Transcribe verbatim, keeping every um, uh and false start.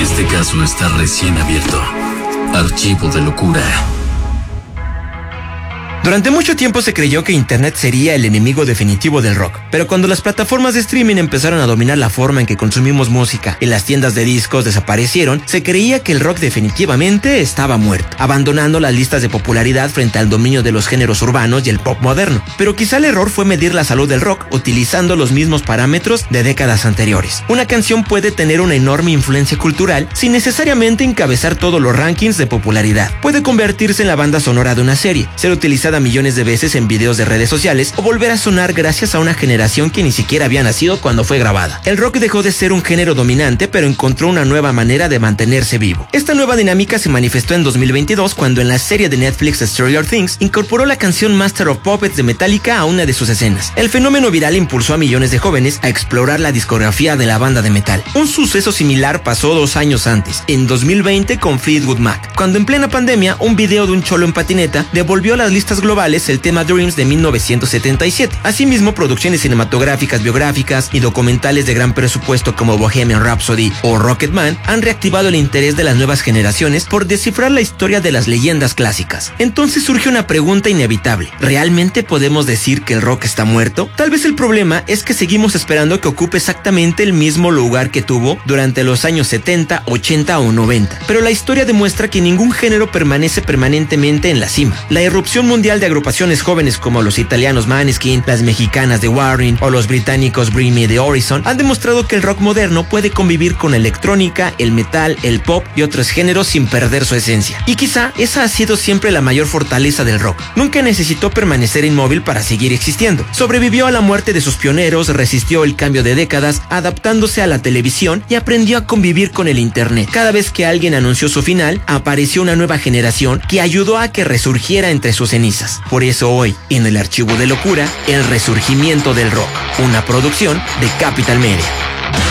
Este caso está recién abierto. Archivo de locura. Durante mucho tiempo se creyó que Internet sería el enemigo definitivo del rock, pero cuando las plataformas de streaming empezaron a dominar la forma en que consumimos música y las tiendas de discos desaparecieron, se creía que el rock definitivamente estaba muerto, abandonando las listas de popularidad frente al dominio de los géneros urbanos y el pop moderno. Pero quizá el error fue medir la salud del rock utilizando los mismos parámetros de décadas anteriores. Una canción puede tener una enorme influencia cultural sin necesariamente encabezar todos los rankings de popularidad. Puede convertirse en la banda sonora de una serie, ser utilizada millones de veces en videos de redes sociales o volver a sonar gracias a una generación que ni siquiera había nacido cuando fue grabada. El rock dejó de ser un género dominante, pero encontró una nueva manera de mantenerse vivo. Esta nueva dinámica se manifestó en dos mil veintidós cuando en la serie de Netflix Stranger Things incorporó la canción Master of Puppets de Metallica a una de sus escenas. El fenómeno viral impulsó a millones de jóvenes a explorar la discografía de la banda de metal. Un suceso similar pasó dos años antes, en dos mil veinte con Fleetwood Mac, cuando en plena pandemia un video de un cholo en patineta devolvió a las listas globales el tema Dreams de mil novecientos setenta y siete. Asimismo, producciones cinematográficas, biográficas y documentales de gran presupuesto como Bohemian Rhapsody o Rocketman han reactivado el interés de las nuevas generaciones por descifrar la historia de las leyendas clásicas. Entonces surge una pregunta inevitable: ¿realmente podemos decir que el rock está muerto? Tal vez el problema es que seguimos esperando que ocupe exactamente el mismo lugar que tuvo durante los años setenta, ochenta o noventa. Pero la historia demuestra que ningún género permanece permanentemente en la cima. La irrupción mundial de agrupaciones jóvenes como los italianos Maneskin, las mexicanas de Warren o los británicos Bring Me the Horizon han demostrado que el rock moderno puede convivir con la electrónica, el metal, el pop y otros géneros sin perder su esencia. Y quizá esa ha sido siempre la mayor fortaleza del rock. Nunca necesitó permanecer inmóvil para seguir existiendo. Sobrevivió a la muerte de sus pioneros, resistió el cambio de décadas, adaptándose a la televisión y aprendió a convivir con el internet. Cada vez que alguien anunció su final, apareció una nueva generación que ayudó a que resurgiera entre sus cenizas. Por eso hoy, en el Archivo de Locura, el resurgimiento del rock, una producción de Capital Media.